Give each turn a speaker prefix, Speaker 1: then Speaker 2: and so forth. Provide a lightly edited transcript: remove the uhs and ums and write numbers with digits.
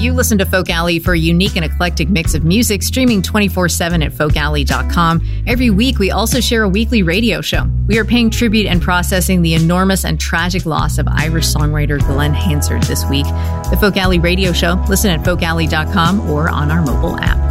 Speaker 1: You listen to Folk Alley for a unique and eclectic mix of music, streaming 24/7 at folkalley.com. Every week, we also share a weekly radio show. We are paying tribute and processing the enormous and tragic loss of Irish songwriter Glenn Hansard this week. The Folk Alley radio show, listen at folkalley.com or on our mobile app.